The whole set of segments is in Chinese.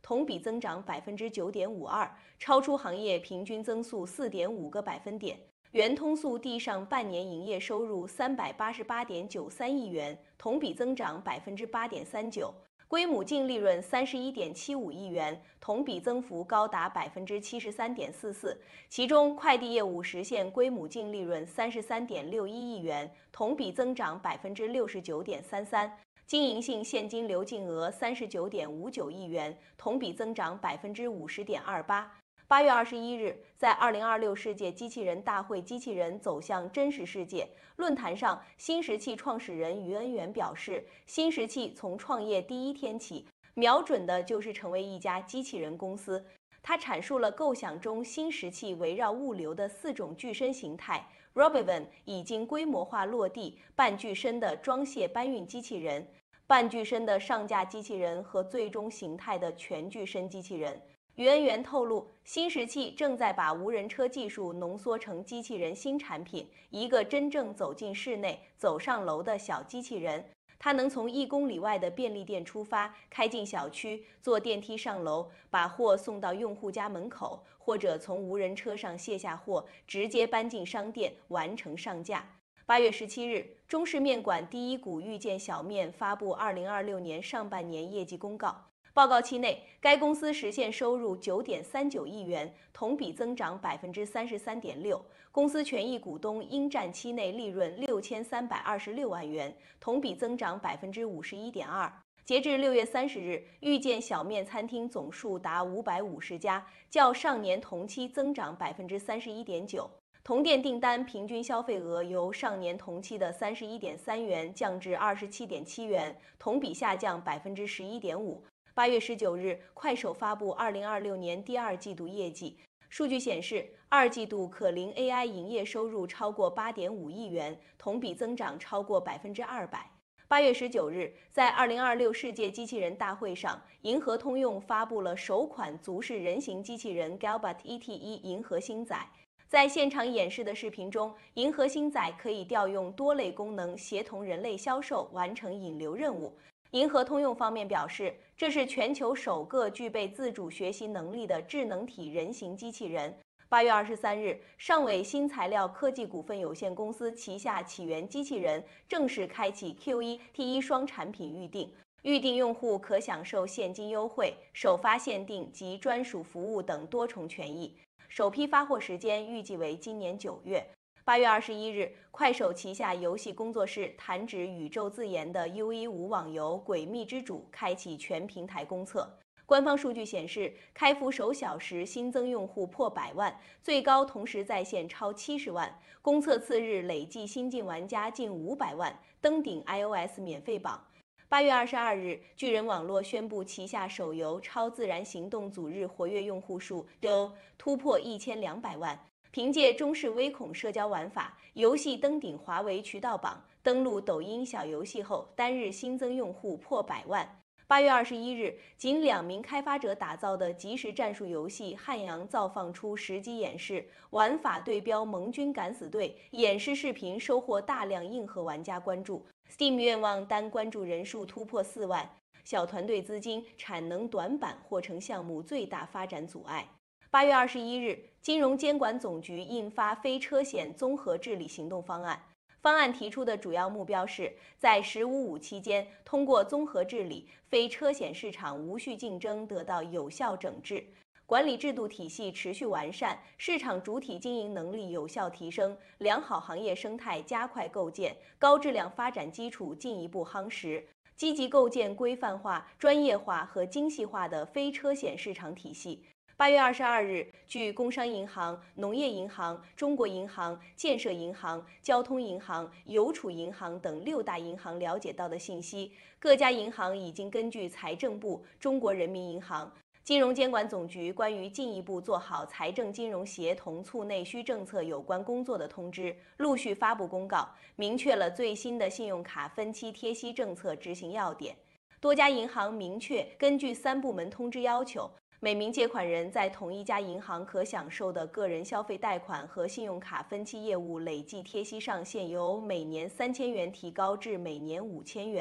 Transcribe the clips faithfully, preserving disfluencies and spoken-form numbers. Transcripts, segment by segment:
同比增长百分之九点五二，超出行业平均增速四点五个百分点。原通速递上半年营业收入三百八十八点九三亿元，同比增长百分之八点三九。归母净利润三十一点七五亿元，同比增幅高达百分之七十三点四四。其中，快递业务实现归母净利润三十三点六一亿元，同比增长百分之六十九点三三。经营性现金流净额三十九点五九亿元，同比增长百分之五十点二八。八月二十一日，在二零二六世界机器人大会机器人走向真实世界论坛上，新石器创始人于恩元表示，新石器从创业第一天起，瞄准的就是成为一家机器人公司。他阐述了构想中新石器围绕物流的四种具身形态。Robovan 已经规模化落地半具身的装卸搬运机器人、半具身的上架机器人和最终形态的全具身机器人。于恩元透露，新石器正在把无人车技术浓缩成机器人新产品，一个真正走进室内、走上楼的小机器人。它能从一公里外的便利店出发，开进小区，坐电梯上楼，把货送到用户家门口，或者从无人车上卸下货，直接搬进商店，完成上架。八月十七日，中式面馆第一股遇见小面发布二零二六年上半年业绩公告。报告期内，该公司实现收入九点三九亿元，同比增长百分之三十三点六。公司权益股东应占期内利润六千三百二十六万元，同比增长百分之五十一点二。截至六月三十日，遇见小面餐厅总数达五百五十家，较上年同期增长百分之三十一点九。同店订单平均消费额由上年同期的三十一点三元降至二十七点七元，同比下降百分之十一点五。八月十九日，快手发布二零二六年第二季度业绩。数据显示，二季度可伶 A I 营业收入超过八点五亿元，同比增长超过百分之二百。八月十九日，在二零二六世界机器人大会上，银河通用发布了首款足式人形机器人 Galbot E T 一银河星仔。在现场演示的视频中，银河星仔可以调用多类功能，协同人类销售完成引流任务。银河通用方面表示，这是全球首个具备自主学习能力的智能体人形机器人。八月二十三日，上伟新材料科技股份有限公司旗下起源机器人正式开启 Q 一 T 一双产品预定，预定用户可享受现金优惠、首发限定及专属服务等多重权益。首批发货时间预计为今年九月。八月二十一日，快手旗下游戏工作室弹指宇宙自研的 U 一五网游《诡秘之主》开启全平台公测。官方数据显示，开服首小时新增用户破百万，最高同时在线超七十万。公测次日累计新进玩家近五百万，登顶 iOS 免费榜。八月二十二日，巨人网络宣布旗下手游《超自然行动组》日活跃用户数都突破一千两百万。凭借中式微恐社交玩法，游戏登顶华为渠道榜，登陆抖音小游戏后，单日新增用户破百万。八月二十一日，仅两名开发者打造的即时战术游戏《汉阳造》放出实机演示，玩法对标盟军敢死队，演示视频收获大量硬核玩家关注。Steam 愿望单关注人数突破四万，小团队资金、产能短板或成项目最大发展阻碍。八月二十一日，金融监管总局印发非车险综合治理行动方案。方案提出的主要目标是在“十五五”期间，通过综合治理，非车险市场无序竞争得到有效整治，管理制度体系持续完善，市场主体经营能力有效提升，良好行业生态加快构建，高质量发展基础进一步夯实，积极构建规范化、专业化和精细化的非车险市场体系。八月二十二日，据工商银行、农业银行、中国银行、建设银行、交通银行、邮储银行等六大银行了解到的信息，各家银行已经根据财政部、中国人民银行、金融监管总局关于进一步做好财政金融协同促内需政策有关工作的通知，陆续发布公告，明确了最新的信用卡分期贴息政策执行要点。多家银行明确根据三部门通知要求，每名借款人在同一家银行可享受的个人消费贷款和信用卡分期业务累计贴息上限由每年三千元提高至每年五千元。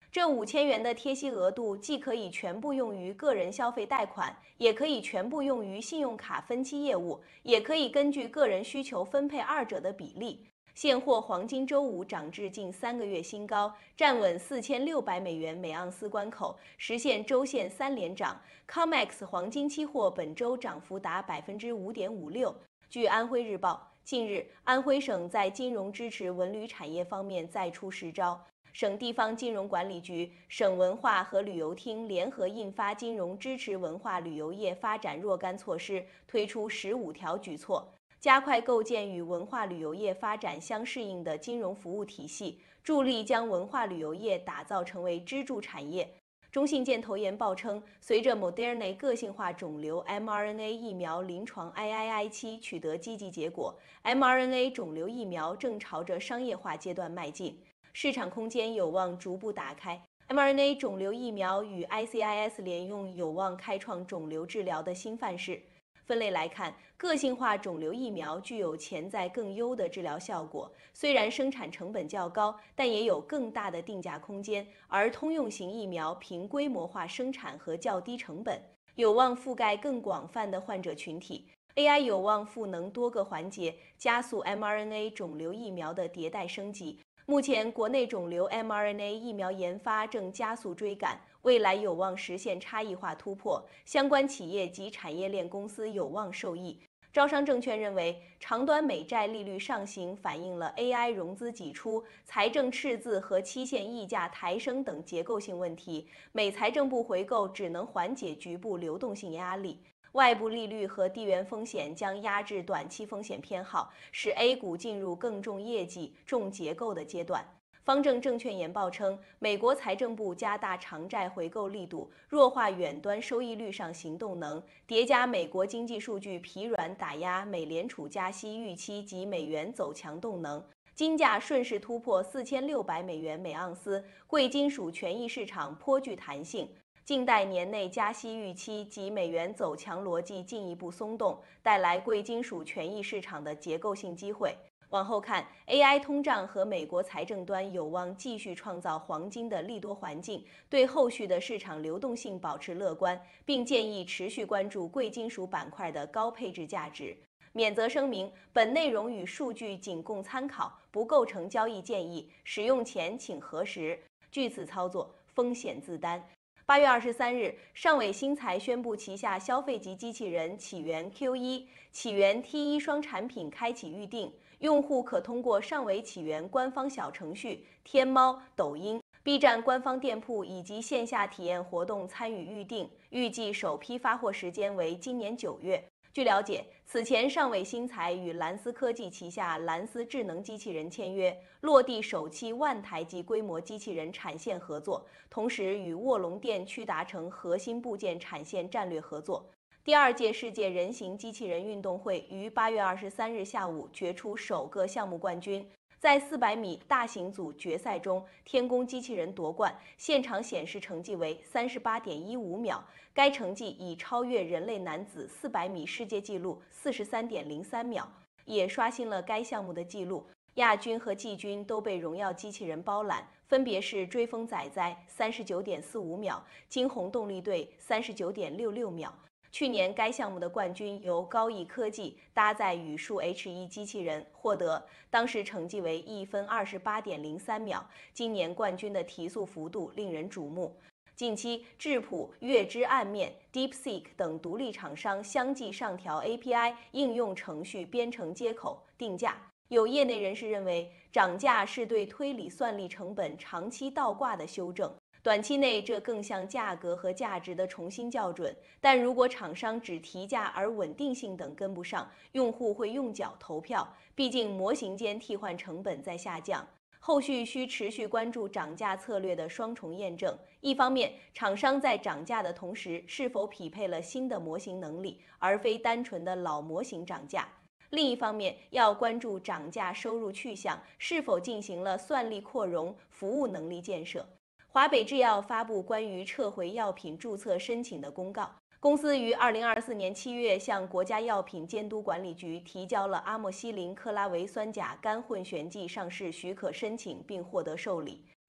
这五千元的贴息额度既可以全部用于个人消费贷款，也可以全部用于信用卡分期业务，也可以根据个人需求分配二者的比例。现货黄金周五涨至近三个月新高，站稳四千六百美元每盎司关口，实现周线三连涨。C O M E X 黄金期货本周涨幅达百分之五点五六。据安徽日报，近日安徽省在金融支持文旅产业方面再出实招。省地方金融管理局、省文化和旅游厅联合印发金融支持文化旅游业发展若干措施，推出十五条举措，加快构建与文化旅游业发展相适应的金融服务体系，助力将文化旅游业打造成为支柱产业。中信建投研报称，随着 Moderna 个性化肿瘤 mRNA 疫苗临床 I I I 期取得积极结果 ，mRNA 肿瘤疫苗正朝着商业化阶段迈进。市场空间有望逐步打开 ，mRNA 肿瘤疫苗与 I C I S 联用有望开创肿瘤治疗的新范式。分类来看，个性化肿瘤疫苗具有潜在更优的治疗效果，虽然生产成本较高，但也有更大的定价空间。而通用型疫苗凭规模化生产和较低成本，有望覆盖更广泛的患者群体。A I 有望赋能多个环节，加速 mRNA 肿瘤疫苗的迭代升级。目前，国内肿瘤 mRNA 疫苗研发正加速追赶，未来有望实现差异化突破，相关企业及产业链公司有望受益。招商证券认为，长短美债利率上行反映了 A I 融资挤出、财政赤字和期限溢价抬升等结构性问题，美财政部回购只能缓解局部流动性压力。外部利率和地缘风险将压制短期风险偏好，使 A 股进入更重业绩、重结构的阶段。方正证券研报称，美国财政部加大长债回购力度，弱化远端收益率上行动能，叠加美国经济数据疲软打压美联储加息预期及美元走强动能。金价顺势突破四千六百美元每盎司，贵金属权益市场颇具弹性。静待年内加息预期及美元走强逻辑进一步松动，带来贵金属权益市场的结构性机会。往后看 ，A I 通胀和美国财政端有望继续创造黄金的利多环境，对后续的市场流动性保持乐观，并建议持续关注贵金属板块的高配置价值。免责声明：本内容与数据仅供参考，不构成交易建议，使用前请核实。据此操作，风险自担。八月二十三日，上伟新材宣布旗下消费级机器人起源 Q 一、起源 T 一双产品开启预定，用户可通过上伟起源官方小程序、天猫、抖音、B 站官方店铺以及线下体验活动参与预定，预计首批发货时间为今年九月。据了解，此前上伟新材与蓝思科技旗下蓝思智能机器人签约，落地首期万台级规模机器人产线合作，同时与卧龙电驱达成核心部件产线战略合作。第二届世界人形机器人运动会于八月二十三日下午决出首个项目冠军。在四百米大型组决赛中，天宫机器人夺冠，现场显示成绩为三十八点一五秒，该成绩已超越人类男子四百米世界纪录四十三点零三秒，也刷新了该项目的纪录。亚军和季军都被荣耀机器人包揽，分别是追风仔仔三十九点四五秒，金鸿动力队三十九点六六秒。去年该项目的冠军由高毅科技搭载宇树 H 一 机器人获得，当时成绩为一分二十八点零三秒。今年冠军的提速幅度令人瞩目。近期，智谱、月之暗面、DeepSeek 等独立厂商相继上调 A P I 应用程序编程接口定价。有业内人士认为，涨价是对推理算力成本长期倒挂的修正。短期内，这更像价格和价值的重新校准，但如果厂商只提价而稳定性等跟不上，用户会用脚投票。毕竟模型间替换成本在下降，后续需持续关注涨价策略的双重验证。一方面，厂商在涨价的同时是否匹配了新的模型能力，而非单纯的老模型涨价；另一方面，要关注涨价收入去向是否进行了算力扩容、服务能力建设。华北制药发布关于撤回药品注册申请的公告。公司于二零二四年七月向国家药品监督管理局提交了阿莫西林克拉维酸钾干混悬剂上市许可申请，并获得受理。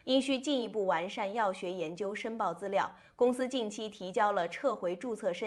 因需进一步完善药学研究申报资料，公司近期提交了撤回注册申